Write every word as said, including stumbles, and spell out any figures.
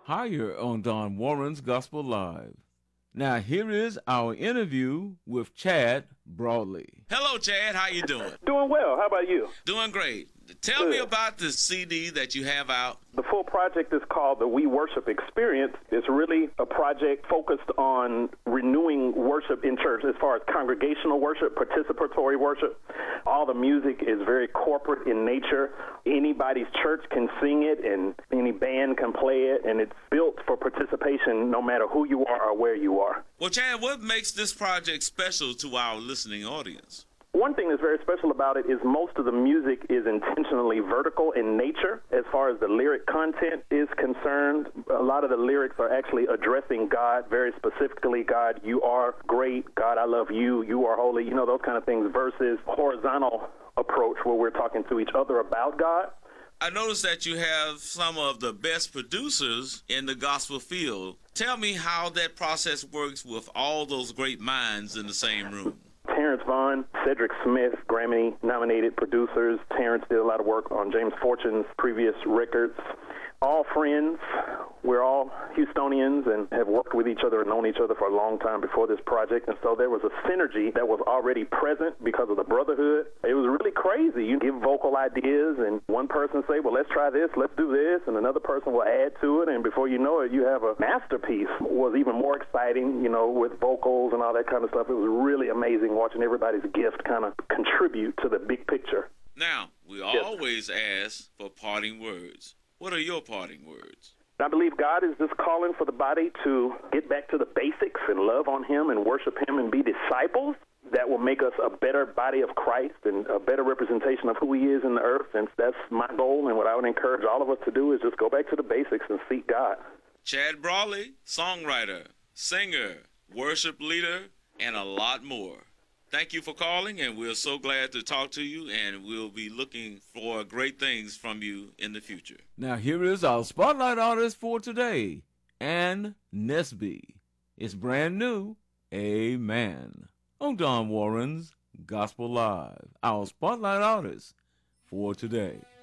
higher on Don Warren's Gospel Live. Now here is our interview with Chad Broadley. Hello, Chad. How you doing? Doing well. How about you? Doing great. Tell Good. me about the C D that you have out. The full project is called the We Worship Experience. It's really a project focused on renewing worship in church as far as congregational worship, participatory worship. All the music is very corporate in nature. Anybody's church can sing it and any band can play it, and it's built for participation no matter who you are or where you are. Well, Chad, what makes this project special to our listening audience? One thing that's very special about it is most of the music is intentionally vertical in nature. As far as the lyric content is concerned, a lot of the lyrics are actually addressing God very specifically. God, you are great. God, I love you. You are holy. You know, those kind of things versus horizontal approach where we're talking to each other about God. I noticed that you have some of the best producers in the gospel field. Tell me how that process works with all those great minds in the same room. Terrence Vaughn, Cedric Smith, Grammy-nominated producers. Terrence did a lot of work on James Fortune's previous records. All friends. We're all Houstonians and have worked with each other and known each other for a long time before this project. And so there was a synergy that was already present because of the brotherhood. It was really crazy. You give vocal ideas and one person say, well, let's try this, let's do this, and another person will add to it. And before you know it, you have a masterpiece. It was even more exciting, you know, with vocals and all that kind of stuff. It was really amazing watching everybody's gift kind of contribute to the big picture. Now, we Yes. always ask for parting words. What are your parting words? I believe God is just calling for the body to get back to the basics and love on him and worship him and be disciples. That will make us a better body of Christ and a better representation of who he is in the earth. And that's my goal. And what I would encourage all of us to do is just go back to the basics and seek God. Chad Broadley, songwriter, singer, worship leader, and a lot more. Thank you for calling, and we're so glad to talk to you, and we'll be looking for great things from you in the future. Now here is our spotlight artist for today, Ann Nesby. It's brand new, Amen, on Don Warren's Gospel Live, our spotlight artist for today.